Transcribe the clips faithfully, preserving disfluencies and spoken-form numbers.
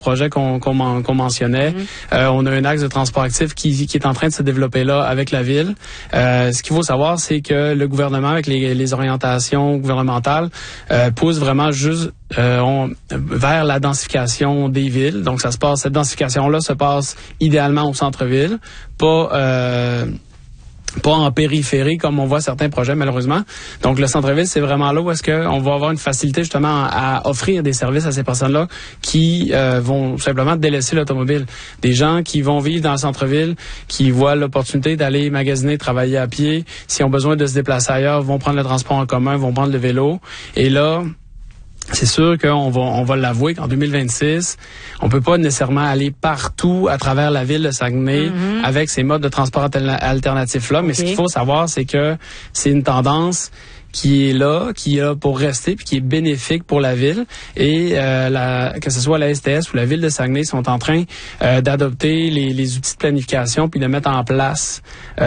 projet qu'on, qu'on, qu'on mentionnait. Mm-hmm. Euh, on a un axe de transport actif qui, qui est en train de se développer là avec la ville. Euh, ce qu'il faut savoir, c'est que le gouvernement, avec les, les orientations gouvernementales, euh, pousse vraiment juste euh, on, vers la densification des villes. Donc, ça se passe, cette densification-là se passe idéalement au centre-ville, pas euh, pas en périphérie comme on voit certains projets malheureusement. Donc le centre-ville, c'est vraiment là où est-ce qu'on va avoir une facilité justement à, à offrir des services à ces personnes-là qui euh, vont simplement délaisser l'automobile. Des gens qui vont vivre dans le centre-ville, qui voient l'opportunité d'aller magasiner, travailler à pied, s'ils ont besoin de se déplacer ailleurs, vont prendre le transport en commun, vont prendre le vélo. Et là, c'est sûr qu'on va, on va l'avouer qu'en deux mille vingt-six, on peut pas nécessairement aller partout à travers la ville de Saguenay mm-hmm. avec ces modes de transport alternatifs-là. Okay. Mais ce qu'il faut savoir, c'est que c'est une tendance qui est là, qui est là pour rester, puis qui est bénéfique pour la ville. Et euh, la, que ce soit la S T S ou la ville de Saguenay sont en train euh, d'adopter les, les outils de planification puis de mettre en place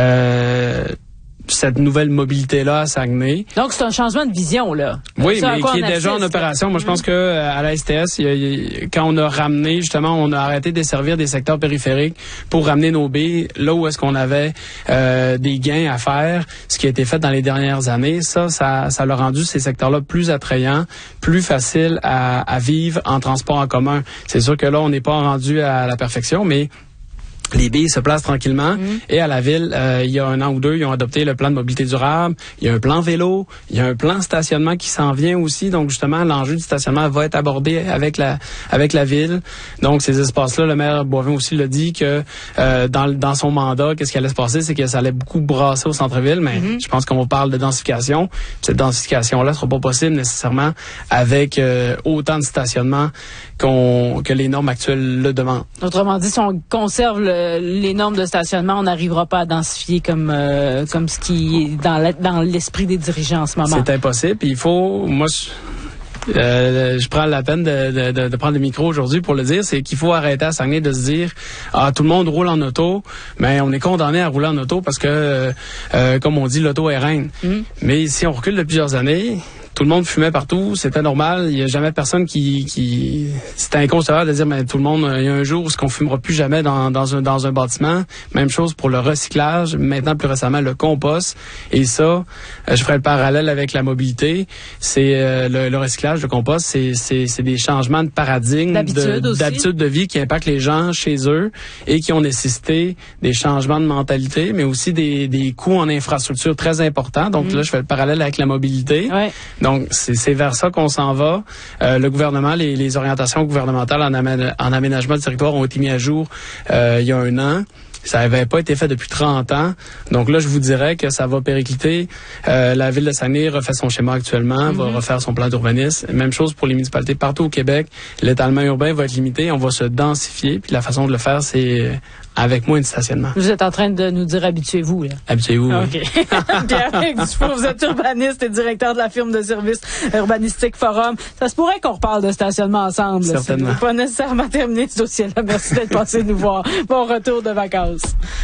euh, cette nouvelle mobilité-là à Saguenay. Donc, c'est un changement de vision, là. Oui, mais qui est déjà en opération. Moi, je pense que à la S T S, il y a, il y a, quand on a ramené, justement, on a arrêté de desservir des secteurs périphériques pour ramener nos baies là où est-ce qu'on avait euh, des gains à faire, ce qui a été fait dans les dernières années. Ça, ça, ça l'a rendu ces secteurs-là plus attrayants, plus faciles à, à vivre en transport en commun. C'est sûr que là, on n'est pas rendu à la perfection, mais les billes se placent tranquillement. Mmh. Et à la ville, euh, il y a un an ou deux, ils ont adopté le plan de mobilité durable. Il y a un plan vélo. Il y a un plan stationnement qui s'en vient aussi. Donc, justement, l'enjeu du stationnement va être abordé avec la avec la ville. Donc, ces espaces-là, le maire Boivin aussi l'a dit que euh, dans, dans son mandat, qu'est-ce qui allait se passer, c'est que ça allait beaucoup brasser au centre-ville. Mais mmh. je pense qu'on parle de densification. Cette densification-là ne sera pas possible nécessairement avec euh, autant de stationnement qu'on que les normes actuelles le demandent. Autrement dit, si on conserve le les normes de stationnement, on n'arrivera pas à densifier comme euh, comme ce qui est dans, la, dans l'esprit des dirigeants en ce moment. C'est impossible. Puis il faut, moi, je, euh, je prends la peine de, de, de prendre le micro aujourd'hui pour le dire, c'est qu'il faut arrêter à Saguenay de se dire, ah, tout le monde roule en auto, mais on est condamné à rouler en auto parce que, euh, comme on dit, l'auto est reine. Mm. Mais si on recule de plusieurs années, tout le monde fumait partout, c'était normal. Il n'y a jamais personne qui... qui c'était inconcevable de dire, mais tout le monde, il y a un jour où on ne fumera plus jamais dans, dans, un, dans un bâtiment. Même chose pour le recyclage. Maintenant, plus récemment, le compost. Et ça, je ferai le parallèle avec la mobilité. C'est euh, le, le recyclage, le compost, c'est, c'est, c'est des changements de paradigme, d'habitude, de, d'habitude de vie qui impactent les gens chez eux et qui ont nécessité des changements de mentalité, mais aussi des, des coûts en infrastructure très importants. Donc mmh. là, je fais le parallèle avec la mobilité. Ouais. Donc, c'est, c'est vers ça qu'on s'en va. Euh, le gouvernement, les, les orientations gouvernementales en, amé- en aménagement du territoire ont été mises à jour euh, il y a un an. Ça n'avait pas été fait depuis trente ans. Donc là, je vous dirais que ça va péricliter. Euh, la ville de Saguenay refait son schéma actuellement, mm-hmm. va refaire son plan d'urbanisme. Même chose pour les municipalités partout au Québec. L'étalement urbain va être limité. On va se densifier. Puis la façon de le faire, c'est avec moins de stationnement. Vous êtes en train de nous dire habituez-vous, là. Habituez-vous, ah, OK. Oui. Pierre Dufour, vous êtes urbaniste et directeur de la firme de services urbanistique Forum. Ça se pourrait qu'on reparle de stationnement ensemble. Certainement. C'est pas nécessairement terminé ce dossier-là. Merci d'être passé nous voir. Bon retour de vacances.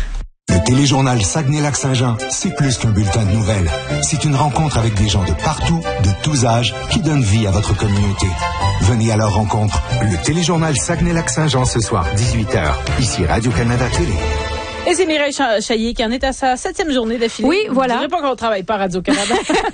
Le téléjournal Saguenay-Lac-Saint-Jean, c'est plus qu'un bulletin de nouvelles. C'est une rencontre avec des gens de partout, de tous âges, qui donnent vie à votre communauté. Venez à leur rencontre. Le téléjournal Saguenay-Lac-Saint-Jean ce soir, dix-huit heures. Ici Radio-Canada Télé. Et c'est Mireille Chaillier qui en est à sa septième journée d'affilée. Oui, voilà. Je ne dirais pas qu'on ne travaille pas à Radio-Canada.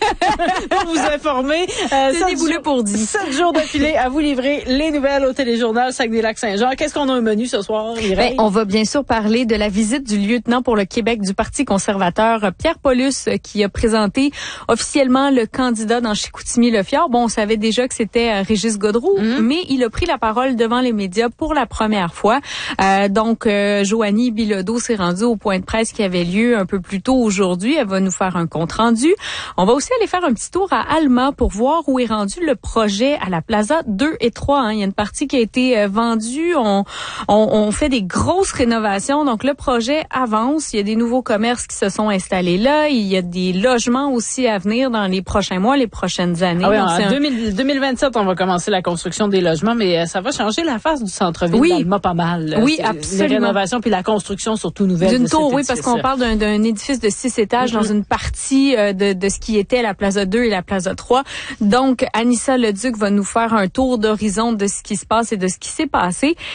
Pour vous informer. Euh, Tenez-vous-le pour dit. Sept jours d'affilée à vous livrer les nouvelles au téléjournal Saguenay-Lac-Saint-Jean. Qu'est-ce qu'on a un menu ce soir, Mireille? Ben, on va bien sûr parler de la visite du lieutenant pour le Québec du Parti conservateur, Pierre Paulus, qui a présenté officiellement le candidat dans Chicoutimi-Le-Fjord. Bon, on savait déjà que c'était Régis Godreau, mm-hmm. mais il a pris la parole devant les médias pour la première fois. Euh, donc, euh, Joanie Bilodeau s'est rendue au point de presse qui avait lieu un peu plus tôt aujourd'hui. Elle va nous faire un compte rendu. On va aussi aller faire un petit tour à Alma pour voir où est rendu le projet à la Plaza deux et trois. Hein. Il y a une partie qui a été euh, vendue. On, on, on fait des grosses rénovations. Donc, le projet avance. Il y a des nouveaux commerces qui se sont installés là. Il y a des logements aussi à venir dans les prochains mois, les prochaines années. Ah oui, Donc, en un... deux mille, deux mille vingt-sept, on va commencer la construction des logements, mais ça va changer la face du centre-ville oui. d'Alma pas mal. Oui, C'est absolument. Les rénovations puis la construction surtout tout nouvelle. D'une de tour, oui, édifice. parce qu'on parle d'un, d'un édifice de six étages mm-hmm. dans une partie euh, de, de ce qui était la Plaza deux et la Plaza trois. Donc, Anissa Leduc va nous faire un tour d'horizon de ce qui se passe et de ce qui s'est passé.